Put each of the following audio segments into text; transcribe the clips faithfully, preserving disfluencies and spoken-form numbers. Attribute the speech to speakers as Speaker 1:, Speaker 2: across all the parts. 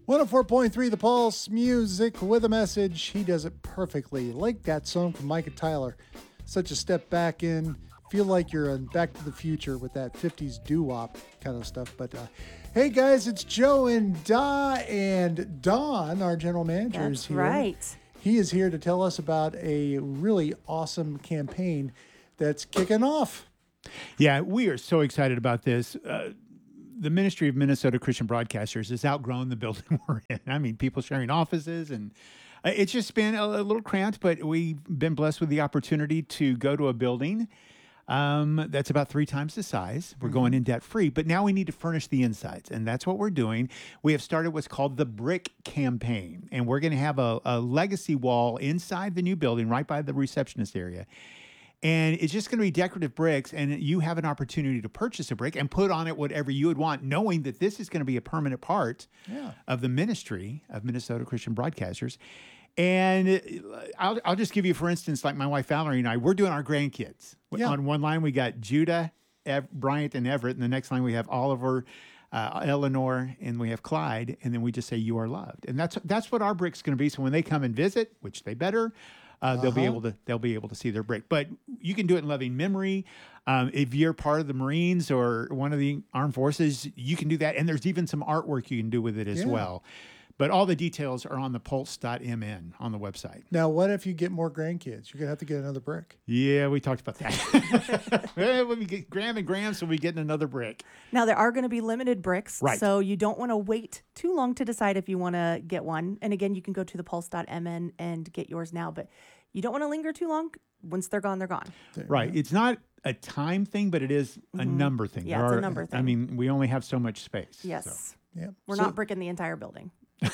Speaker 1: one oh four point three The Pulse, music with a message. He does it perfectly. Like that song from Micah Tyler. Such a step back in. Feel like you're in Back to the Future with that fifties doo-wop kind of stuff. But uh, hey, guys, it's Joe and Da, and Don, our general manager,
Speaker 2: That's
Speaker 1: is here.
Speaker 2: right.
Speaker 1: He is here to tell us about a really awesome campaign that's kicking off.
Speaker 3: Yeah, we are so excited about this. Uh, the Ministry of Minnesota Christian Broadcasters has outgrown the building we're in. I mean, people sharing offices, and uh, it's just been a, a little cramped, but we've been blessed with the opportunity to go to a building um, that's about three times the size. We're mm-hmm. going in debt free, but now we need to furnish the insides, and that's what we're doing. We have started what's called the Brick Campaign, and we're going to have a, a legacy wall inside the new building right by the receptionist area. And it's just going to be decorative bricks, and you have an opportunity to purchase a brick and put on it whatever you would want, knowing that this is going to be a permanent part yeah. of the ministry of Minnesota Christian Broadcasters. And I'll, I'll just give you, for instance, like my wife Valerie and I, we're doing our grandkids. Yeah. On one line, we got Judah, Ev- Bryant, and Everett. And the next line, we have Oliver, uh, Eleanor, and we have Clyde. And then we just say, you are loved. And that's that's what our brick's going to be. So when they come and visit, which they better, Uh, they'll uh-huh. be able to they'll be able to see their brick. But you can do it in loving memory. Um, if you're part of the Marines or one of the armed forces, you can do that. And there's even some artwork you can do with it as yeah. well. But all the details are on the pulse dot m n on the website.
Speaker 1: Now, what if you get more grandkids? You're going to have to get another brick.
Speaker 3: Yeah, we talked about that. When we get Graham and Graham, so we get another brick.
Speaker 2: Now, there are going to be limited bricks,
Speaker 3: right.
Speaker 2: so you don't want to wait too long to decide if you want to get one. And again, you can go to the pulse dot m n and get yours now, but you don't want to linger too long. Once they're gone, they're gone.
Speaker 3: Right. It's not a time thing, but it is a mm-hmm. number thing.
Speaker 2: Yeah,
Speaker 3: there
Speaker 2: it's
Speaker 3: are,
Speaker 2: a number thing.
Speaker 3: I mean, we only have so much space.
Speaker 2: Yes.
Speaker 3: So.
Speaker 1: Yep.
Speaker 2: We're
Speaker 1: so,
Speaker 2: not bricking the entire building.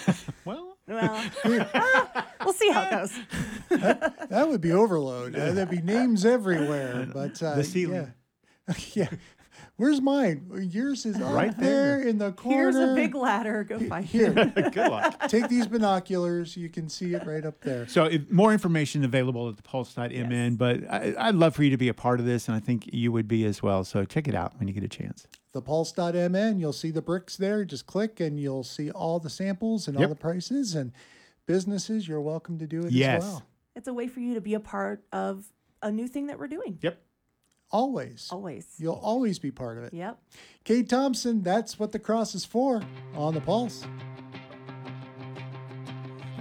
Speaker 3: well,
Speaker 2: well uh, we'll see how it goes.
Speaker 1: that, that would be overload. Uh, there'd be names everywhere. But uh,
Speaker 3: the ceiling.
Speaker 1: Yeah. yeah. Where's mine? Yours is right there. there in the corner.
Speaker 2: Here's a big ladder. Go find
Speaker 1: Here.
Speaker 2: it.
Speaker 3: Good luck.
Speaker 1: Take these binoculars. You can see it right up there.
Speaker 3: So if, more information available at the pulse dot m n. Yes. But I, I'd love for you to be a part of this, and I think you would be as well. So check it out when you get a chance.
Speaker 1: the pulse dot m n. You'll see the bricks there. Just click, and you'll see all the samples and
Speaker 3: yep.
Speaker 1: all the prices. And businesses, you're welcome to do it
Speaker 3: yes.
Speaker 1: as well.
Speaker 2: It's a way for you to be a part of a new thing that we're doing.
Speaker 3: Yep.
Speaker 1: Always.
Speaker 2: Always.
Speaker 1: You'll always be part of it.
Speaker 2: Yep.
Speaker 1: Kate Thompson, that's what the cross is for on the Pulse.